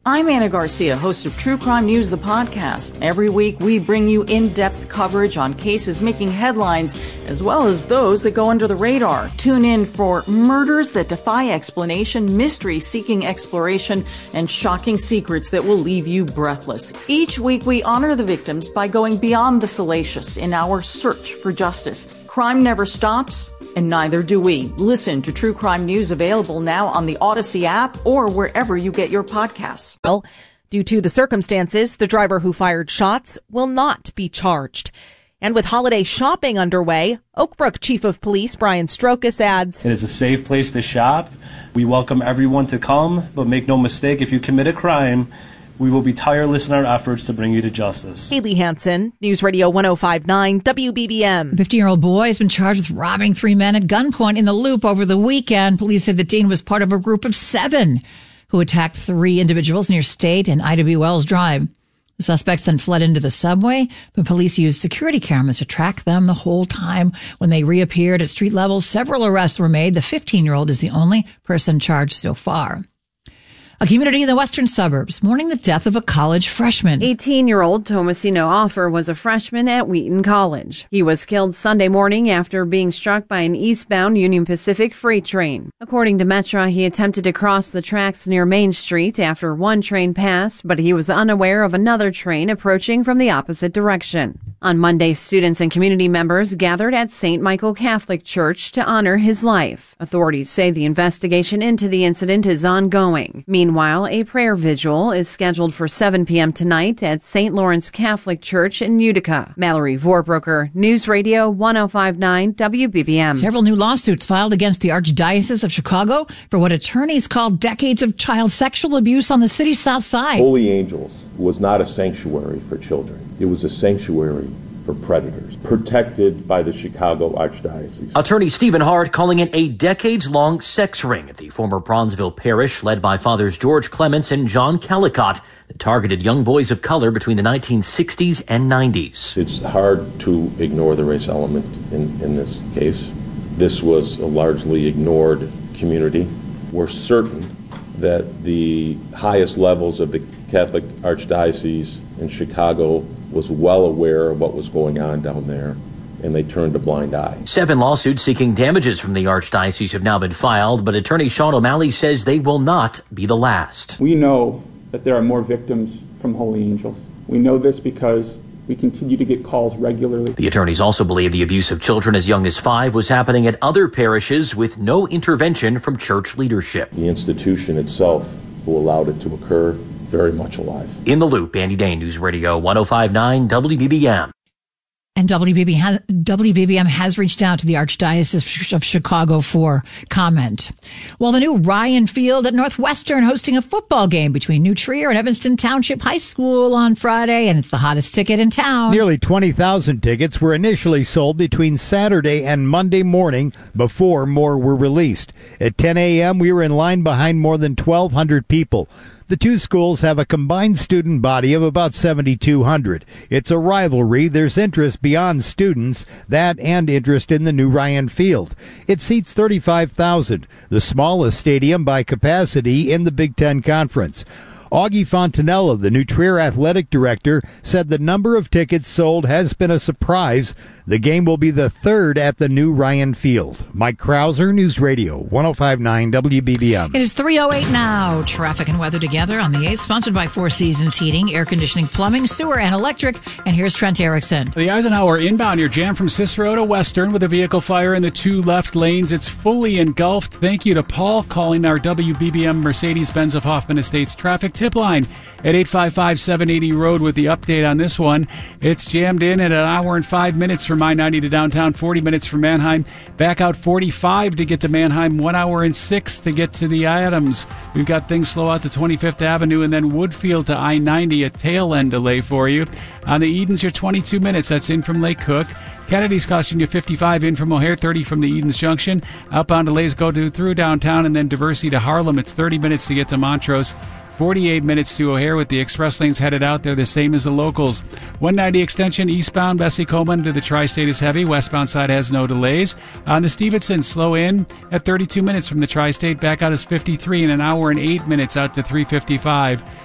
I'm Anna Garcia, host of True Crime News, the podcast. Every week, we bring you in-depth coverage on cases making headlines, as well as those that go under the radar. Tune in for murders that defy explanation, mysteries seeking exploration, and shocking secrets that will leave you breathless. Each week, we honor the victims by going beyond the salacious in our search for justice. Crime never stops, and neither do we. Listen to True Crime News, available now on the Odyssey app or wherever you get your podcasts. Well, due to the circumstances, the driver who fired shots will not be charged. And with holiday shopping underway, Oakbrook Chief of Police Brian Strokis adds, "It is a safe place to shop. We welcome everyone to come, but make no mistake, if you commit a crime, we will be tireless in our efforts to bring you to justice." Haley Hansen, News Radio 105.9 WBBM. A 15-year-old boy has been charged with robbing 3 men at gunpoint in the Loop over the weekend. Police said the teen was part of a group of 7 who attacked 3 individuals near State and Ida B. Wells Drive. The suspects then fled into the subway, but police used security cameras to track them the whole time. When they reappeared at street level, several arrests were made. The 15-year-old is the only person charged so far. A community in the western suburbs mourning the death of a college freshman. 18-year-old Tomasino Offer was a freshman at Wheaton College. He was killed Sunday morning after being struck by an eastbound Union Pacific freight train. According to Metro, he attempted to cross the tracks near Main Street after one train passed, but he was unaware of another train approaching from the opposite direction. On Monday, students and community members gathered at St. Michael Catholic Church to honor his life. Authorities say the investigation into the incident is ongoing. Meanwhile, a prayer vigil is scheduled for 7 p.m. tonight at St. Lawrence Catholic Church in Utica. Mallory Vorbroker, News Radio 105.9 WBBM. Several new lawsuits filed against the Archdiocese of Chicago for what attorneys call decades of child sexual abuse on the city's south side. Holy Angels was not a sanctuary for children. It was a sanctuary for predators, protected by the Chicago Archdiocese. Attorney Stephen Hart calling it a decades-long sex ring at the former Bronzeville parish led by Fathers George Clements and John Callicott that targeted young boys of color between the 1960s and 90s. It's hard to ignore the race element in this case. This was a largely ignored community. We're certain that the highest levels of the Catholic Archdiocese in Chicago was well aware of what was going on down there, and they turned a blind eye. 7 lawsuits seeking damages from the Archdiocese have now been filed, but attorney Sean O'Malley says they will not be the last. We know that there are more victims from Holy Angels. We know this because we continue to get calls regularly. The attorneys also believe the abuse of children as young as 5 was happening at other parishes with no intervention from church leadership. The institution itself who allowed it to occur, very much alive. In the Loop, Andy Day, News Radio 105.9 WBBM. And WBBM has reached out to the Archdiocese of Chicago for comment. Well, the new Ryan Field at Northwestern hosting a football game between New Trier and Evanston Township High School on Friday, and it's the hottest ticket in town. Nearly 20,000 tickets were initially sold between Saturday and Monday morning before more were released. At 10 a.m., we were in line behind more than 1,200 people. The two schools have a combined student body of about 7,200. It's a rivalry. There's interest beyond students, that and interest in the new Ryan Field. It seats 35,000, the smallest stadium by capacity in the Big Ten Conference. Augie Fontanella, the New Trier athletic director, said the number of tickets sold has been a surprise. The game will be the 3rd at the new Ryan Field. Mike Krauser, News Radio 105.9 WBBM. It is 3:08 now. Traffic and weather together on the 8th, sponsored by Four Seasons Heating, Air Conditioning, Plumbing, Sewer, and Electric. And here's Trent Erickson. The Eisenhower inbound, you're jammed from Cicero to Western with a vehicle fire in the 2 left lanes. It's fully engulfed. Thank you to Paul calling our WBBM Mercedes-Benz of Hoffman Estates traffic tip line at 855-780 Road with the update on this one. It's jammed in at 1 hour and 5 minutes from I-90 to downtown, 40 minutes from Manheim, back out 45 to get to Manheim, 1 hour and 6 to get to the Adams. We've got things slow out to 25th Avenue and then Woodfield to I-90, a tail end delay for you. On the Edens, you're 22 minutes. That's in from Lake Cook. Kennedy's costing you 55 in from O'Hare, 30 from the Edens Junction. Outbound delays go through downtown and then Diversey to Harlem. It's 30 minutes to get to Montrose. 48 minutes to O'Hare with the express lanes headed out. They're the same as the locals. 190 extension eastbound Bessie Coleman to the Tri-State is heavy. Westbound side has no delays. On the Stevenson, slow in at 32 minutes from the Tri-State. Back out is 53 in 1 hour and 8 minutes out to 355.